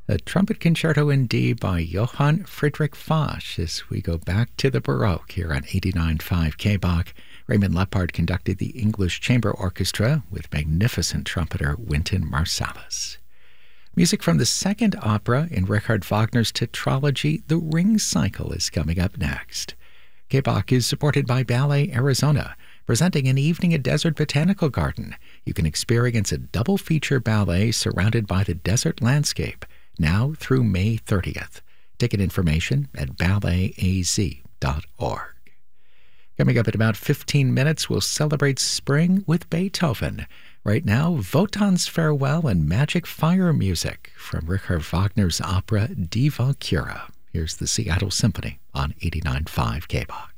A trumpet concerto in D by Johann Friedrich Foch as we go back to the Baroque here on 89.5 KBach. Raymond Leppard conducted the English Chamber Orchestra with magnificent trumpeter Wynton Marsalis. Music from the second opera in Richard Wagner's tetralogy, The Ring Cycle, is coming up next. KBach is supported by Ballet Arizona, presenting an evening at Desert Botanical Garden. You can experience a double feature ballet surrounded by the desert landscape, now through May 30th. Ticket information at balletaz.org. Coming up in about 15 minutes, we'll celebrate spring with Beethoven. Right now, Wotan's Farewell and Magic Fire music from Richard Wagner's opera Die Walküre. Here's the Seattle Symphony on 89.5 KBach.